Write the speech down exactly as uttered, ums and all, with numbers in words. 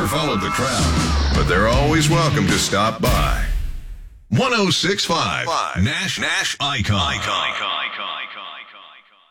never followed the crowd, but they're always welcome to stop by. one oh six point five Nash Nash Icon. Icon. Icon.